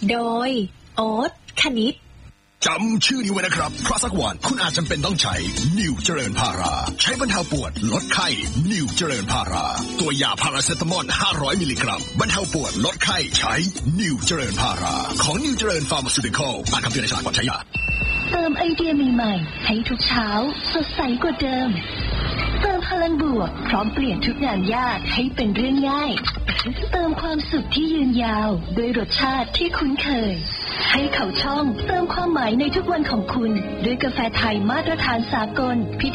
โดยโอ๊ตคณิตจำชื่อนี้ไว้นะครับเพราะสักวันคุณอาจจำเป็นต้องใช้นิวเจริญพาราใช้บรรเทาปวดลดไข้นิวเจริญพาราตัวยาพาราเซตามอล500มิลลิกรัมบรรเทาปวดลดไข้ใช้นิวเจริญพาราของนิวเจริญฟาร์มาซูติคอลอ่านคำเตือนในฉลากก่อนใช้ยาเติมไอเดียใหม่ๆให้ทุกเช้าสดใสกว่าเดิมเติมพลังบวกพร้อมเปลี่ยนทุกงานยากให้เป็นเรื่องง่ายเติมความสุขที่ยืนยาวด้วยรสชาติที่คุ้นเคยให้เขาช่องเติมความหมายในทุกวันของคุณด้วยกาแฟไทยมาตรฐานสากล